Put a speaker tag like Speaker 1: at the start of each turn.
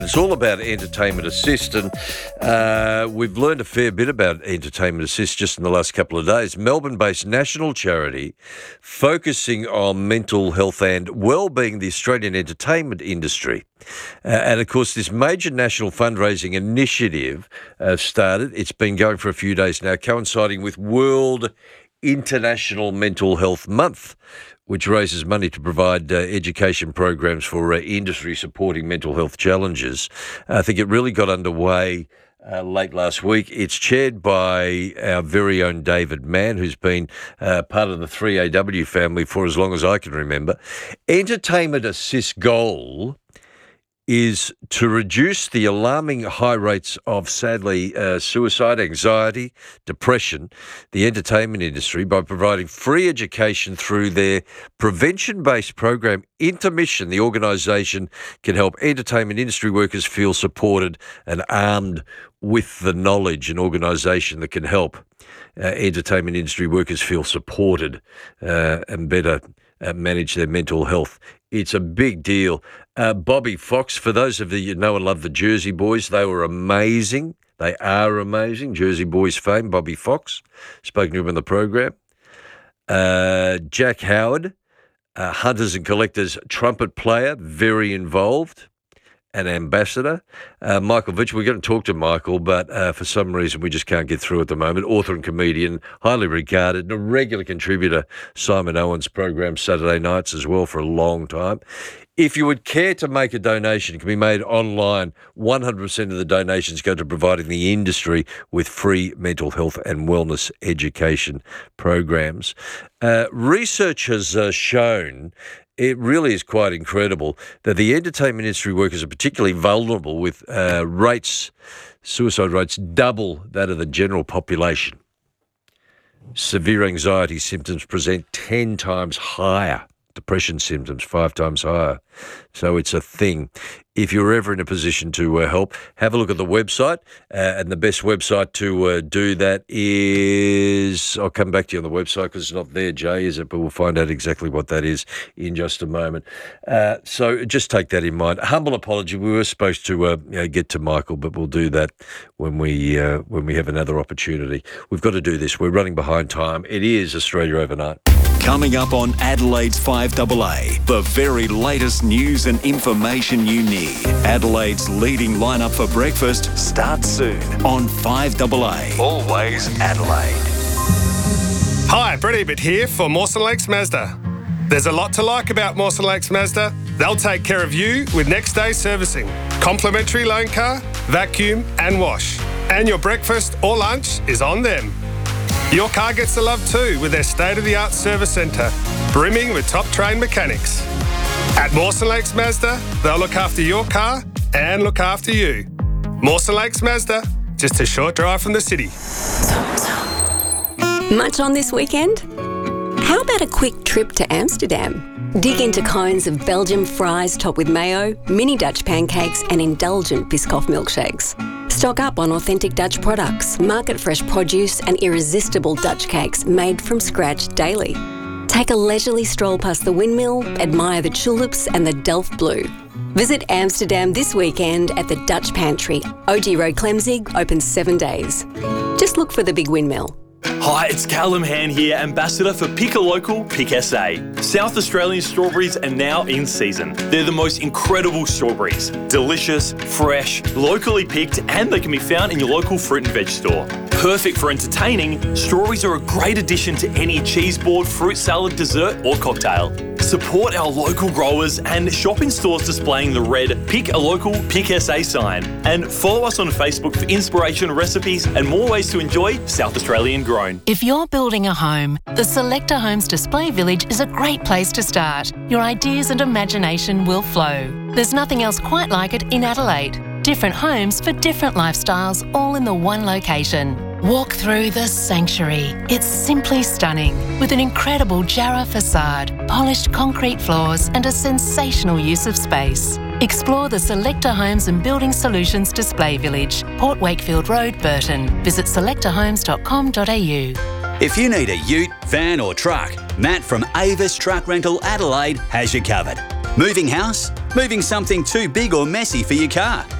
Speaker 1: It's all about Entertainment Assist, and we've learned a fair bit about Entertainment Assist just in the last couple of days. Melbourne-based national charity focusing on mental health and well-being in the Australian entertainment industry. And, of course, this major national fundraising initiative started. It's been going for a few days now, coinciding with World International Mental Health Month, which raises money to provide education programs for industry supporting mental health challenges. I think it really got underway late last week. It's chaired by our very own David Mann, who's been part of the 3AW family for as long as I can remember. Entertainment Assist's goal is to reduce the alarming high rates of, sadly, suicide, anxiety, depression, the entertainment industry by providing free education through their prevention-based program, Intermission. The organisation can help entertainment industry workers feel supported and armed with the knowledge, an organisation that can help entertainment industry workers feel supported and better manage their mental health. It's a big deal. Bobby Fox, for those of you who know and love the Jersey Boys, they were amazing. They are amazing. Jersey Boys fame, Bobby Fox. Spoken to him on the program. Jack Howard, Hunters and Collectors trumpet player, very involved. An ambassador. Michael Vitch, we're going to talk to Michael, but for some reason we just can't get through at the moment. Author and comedian, highly regarded, and a regular contributor, Simon Owen's program Saturday nights as well for a long time. If you would care to make a donation, it can be made online. 100% of the donations go to providing the industry with free mental health and wellness education programs. Research has shown, it really is quite incredible, that the entertainment industry workers are particularly vulnerable with suicide rates double that of the general population. Severe anxiety symptoms present 10 times higher. Depression symptoms 5 times higher. So it's a thing. If you're ever in a position to help, have a look at the website. And the best website to do that is, I'll come back to you on the website because it's not there, Jay, is it? But we'll find out exactly what that is in just a moment. So just take that in mind. Humble apology. We were supposed to get to Michael, but we'll do that when we have another opportunity. We've got to do this. We're running behind time. It is Australia Overnight.
Speaker 2: Coming up on Adelaide's 5AA, the very latest news and information you need. Adelaide's leading lineup for breakfast starts soon on 5AA. Always Adelaide.
Speaker 3: Hi, Brett Ebert here for Mawson Lakes Mazda. There's a lot to like about Mawson Lakes Mazda. They'll take care of you with next day servicing, complimentary loan car, vacuum and wash. And your breakfast or lunch is on them. Your car gets the love too with their state-of-the-art service centre, brimming with top-trained mechanics. At Mawson Lakes Mazda, they'll look after your car and look after you. Mawson Lakes Mazda, just a short drive from the city.
Speaker 4: Much on this weekend? How about a quick trip to Amsterdam? Dig into cones of Belgian fries topped with mayo, mini Dutch pancakes and indulgent Biscoff milkshakes. Stock up on authentic Dutch products, market-fresh produce and irresistible Dutch cakes made from scratch daily. Take a leisurely stroll past the windmill, admire the tulips and the Delft Blue. Visit Amsterdam this weekend at the Dutch Pantry, OG Road Clemzig, open 7 days. Just look for the big windmill.
Speaker 5: Hi, it's Callum Hand here, Ambassador for Pick a Local, Pick SA. South Australian strawberries are now in season. They're the most incredible strawberries. Delicious, fresh, locally picked, and they can be found in your local fruit and veg store. Perfect for entertaining, strawberries are a great addition to any cheese board, fruit salad, dessert or cocktail. Support our local growers and shop in stores displaying the red Pick a Local, Pick SA sign. And follow us on Facebook for inspiration, recipes and more ways to enjoy South Australian grown.
Speaker 6: If you're building a home, the Selector Homes Display Village is a great place to start. Your ideas and imagination will flow. There's nothing else quite like it in Adelaide. Different homes for different lifestyles, all in the one location. Walk through the sanctuary. It's simply stunning, with an incredible Jarrah facade, polished concrete floors and a sensational use of space. Explore the Selector Homes and Building Solutions Display Village, Port Wakefield Road, Burton. Visit selectorhomes.com.au.
Speaker 7: If you need a ute, van or truck, Matt from Avis Truck Rental Adelaide has you covered. Moving house? Moving something too big or messy for your car?